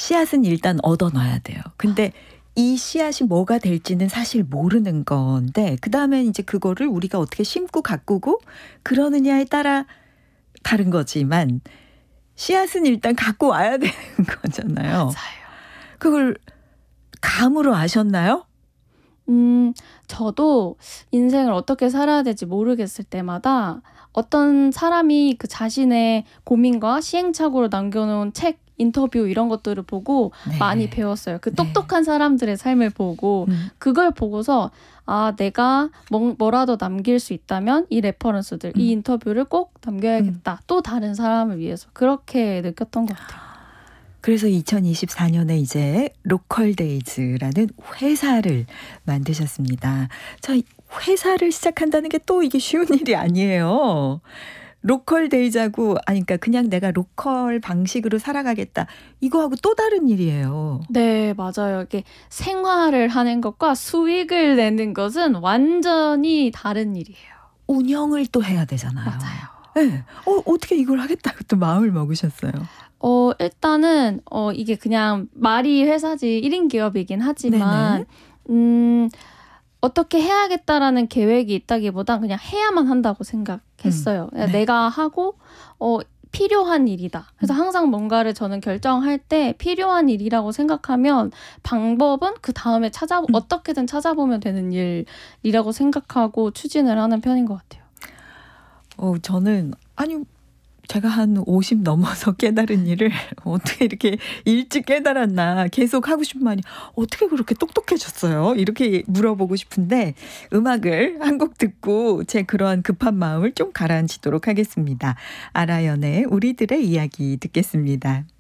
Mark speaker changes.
Speaker 1: 씨앗은 일단 얻어놔야 돼요. 근데 이 씨앗이 뭐가 될지는 사실 모르는 건데 그다음에 이제 그거를 우리가 어떻게 심고 가꾸고 그러느냐에 따라 다른 거지만 씨앗은 일단 갖고 와야 되는 거잖아요.
Speaker 2: 맞아요.
Speaker 1: 그걸 감으로 아셨나요?
Speaker 2: 저도 인생을 어떻게 살아야 될지 모르겠을 때마다 어떤 사람이 그 자신의 고민과 시행착오를 남겨놓은 책, 인터뷰 이런 것들을 보고
Speaker 1: 네.
Speaker 2: 많이 배웠어요. 그
Speaker 1: 네.
Speaker 2: 똑똑한 사람들의 삶을 보고 그걸 보고서 내가 뭐라도 남길 수 있다면 이 레퍼런스들, 이 인터뷰를 꼭 남겨야겠다. 또 다른 사람을 위해서 그렇게 느꼈던 것 같아요.
Speaker 1: 그래서 2024년에 이제 로컬데이즈라는 회사를 만드셨습니다. 자, 회사를 시작한다는 게 또 이게 쉬운 일이 아니에요. 로컬데이즈하고 그러니까 그냥 내가 로컬 방식으로 살아가겠다. 이거하고 또 다른 일이에요.
Speaker 2: 네, 맞아요. 이게 생활을 하는 것과 수익을 내는 것은 완전히 다른 일이에요.
Speaker 1: 운영을 또 해야 되잖아요.
Speaker 2: 맞아요.
Speaker 1: 네. 어떻게 이걸 하겠다고 또 마음을 먹으셨어요?
Speaker 2: 일단은 이게 그냥 말이 회사지 1인 기업이긴 하지만 어떻게 해야겠다라는 계획이 있다기보단 그냥 해야만 한다고 생각했어요.
Speaker 1: 네.
Speaker 2: 내가 하고 필요한 일이다. 그래서 항상 뭔가를 저는 결정할 때 필요한 일이라고 생각하면 방법은 그 다음에 어떻게든 찾아보면 되는 일이라고 생각하고 추진을 하는 편인 것 같아요.
Speaker 1: 저는 제가 한 50 넘어서 깨달은 일을 어떻게 이렇게 일찍 깨달았나 계속 하고 싶은 말이 어떻게 그렇게 똑똑해졌어요? 이렇게 물어보고 싶은데 음악을 한 곡 듣고 제 그러한 급한 마음을 좀 가라앉히도록 하겠습니다. 아라연의 우리들의 이야기 듣겠습니다.